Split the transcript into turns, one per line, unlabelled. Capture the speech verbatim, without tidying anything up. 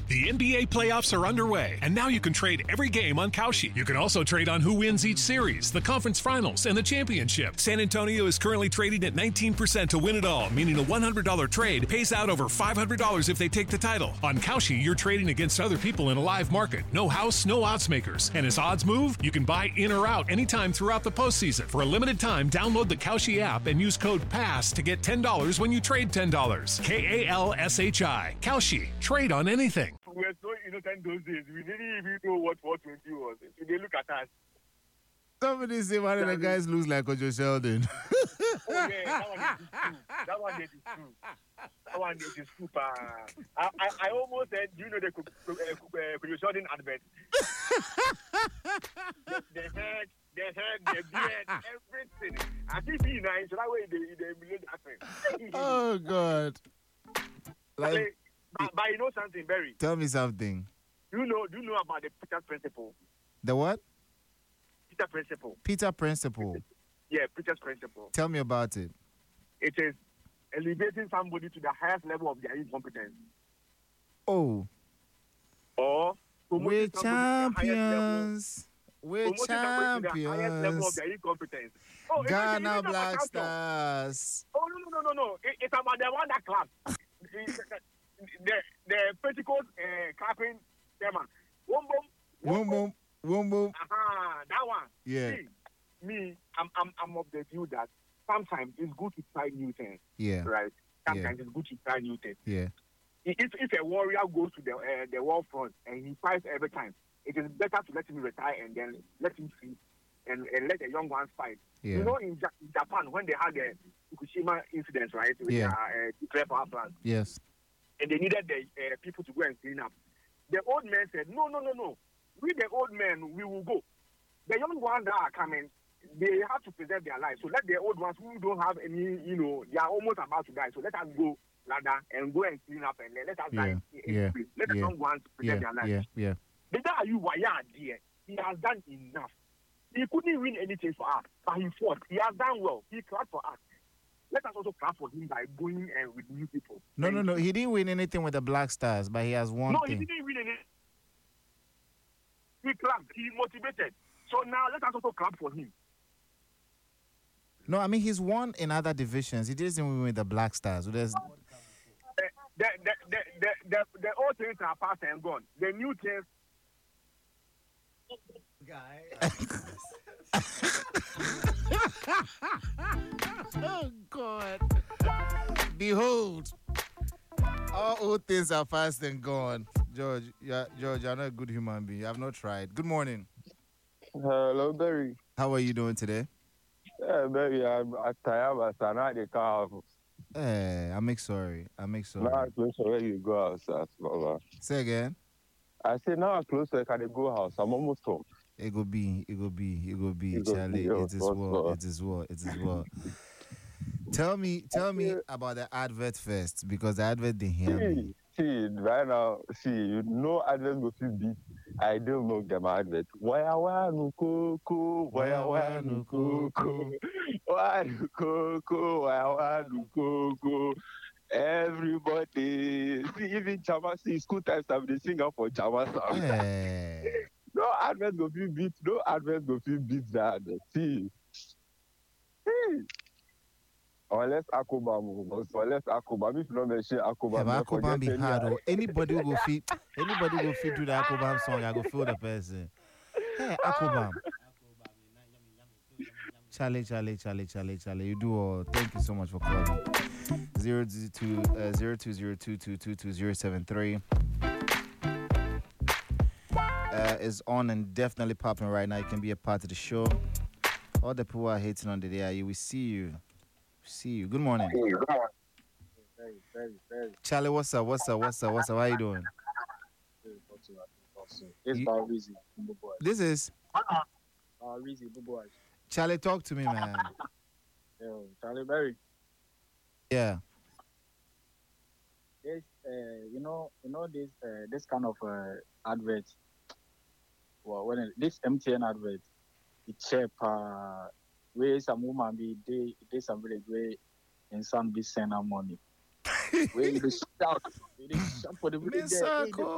The N B A playoffs are underway, and now you can trade every game on Kalshi. You can also trade on who wins each series, the conference finals, and the championship. San Antonio is currently trading at nineteen percent to win it all, meaning a one hundred dollars trade pays out over five hundred dollars if they take the title. On Kalshi, you're trading against other people in a live market. No house, no odds makers. And as odds move, you can buy in or out anytime throughout the postseason. For a limited time, download the Kalshi app and use code PASS to get ten dollars when you trade ten dollars. K A L S H I. Kalshi. Trade on anything.
We were so innocent those days. We didn't even know what four twenty was. So they look at us.
Somebody say one of the guys looks like Ojo Sheldon.
Oh, yeah, that one is true. That one is true. That one is super. I, I, I almost said, do you know the Ojo Sheldon advert? the, the head, the head, the beard, everything. I think he nice. That way they they made that.
Oh God. Like,
I mean, but, but you know something, Barry?
Tell me something.
Do you know? Do you know about the Peter Principle?
The what?
Peter Principle.
Peter Principle.
Yeah, Peter's Principle.
Tell me about it.
It is elevating somebody to the highest level of their incompetence.
Oh.
Or
we're
promoting somebody to the highest level.
champions. We're
Promoting somebody to the highest level of
champions.
their incompetence. Oh, it's-
Ghana
it's about
Black
culture.
Stars.
Oh, no, no, no, no, no. It, it's about the one that claps. the, the, the Pentecost uh, clapping chairman. Boom, boom.
Boom, boom, boom, boom.
Aha, that one.
Yeah.
See, me, I'm, I'm, I'm of the view that sometimes it's good to try new things,
Yeah,
right? Sometimes it's good to try new things.
yeah,
If, if a warrior goes to the uh, the war front and he fights every time, it is better to let him retire and then let him see and, and let the young ones fight.
yeah.
You know, in, ja- in Japan, when they had the Fukushima incident, right, with
Yeah.
their uh, nuclear power plant,
Yes.
and they needed the uh, people to go and clean up, the old man said, no, no, no, no. We, the old men, we will go. The young ones that are coming, they have to preserve their lives. So let the old ones who don't have any, you know, they are almost about to die. So let us go, ladder, and go and clean up, and then let us
Yeah,
die. in
yeah,
peace. Let the
yeah,
young ones
Yeah,
preserve their lives.
yeah, yeah.
The guy you were dear, he has done enough. He couldn't win anything for us, but he fought. He has done well. He clapped for us. Let us also clap for him by going uh, with new people.
No,
And
no, no. He didn't win anything with the Black Stars, but he has one
No, he
thing.
didn't win any. He clapped. He motivated. So now let us also clap for him.
No, I mean he's won in other divisions. He didn't win with the Black Stars. So there's
The, the, the, the, the, the, the old things are past and gone. The new things.
oh God! Behold, all old things are past and gone. George, yeah, George, you're not a good human being. You have not tried. Good morning.
Hello, Barry.
How are you doing today?
Yeah, Barry, I'm at Tayaba, Sana, the car.
Hey, I make sorry. I make
Now
sorry.
close where you go outside, Baba.
Say again.
I say now close where can go house. I'm almost home.
It go be, it go be, it go be,
It go
Charlie.
be, oh,
It is
what's
well,
up?
it is well, it is well. Tell me, tell me about the advert first, because the advert didn't hear me.
See, see, right now, see, you know, advert go to beat. I don't know them advert. Waya waya no koko, waya waya no koko, waya no koko, waya waya no koko. Everybody, see, even Chama, see, school times have they sing out for Chama song.
Hey.
No advert go fit beat, no advert go fit beat that. See, see. Unless Akobam, unless Akobam, if you don't mention Akobam,
Yeah, but
don't
Akobam
forget
be
any
hard.
other-
Oh. Anybody who go fit, anybody go fit do the Akobam song, I go feel the person. Hey, Akobam. Charlie, Charlie, Charlie, Charlie, Charlie. You do all. Thank you so much for calling. Zero two uh, zero two zero two two two two zero seven three. Uh, is on and definitely popping right now. You can be a part of the show. All the people who are hating on the day, you we see you. See you. Good morning.
Very, very, very,
Charlie, what's up? What's up? What's up? What's up? How you doing?
very popular. Also, it's
You-
Barizi, Bumbo Boy.
This is
Barizi, Bumbo Boy.
Charlie. Talk to me, man.
Yo, Charlie Berry.
Yeah.
This, uh, you know, you know this, uh, this kind of uh, advert. Well, when it, this M T N advert, it's cheap. Uh, where some woman be they they some village where and some be send her money. Where you dey shout, you dey shout for the village.
Miss
there, hey,
Ako.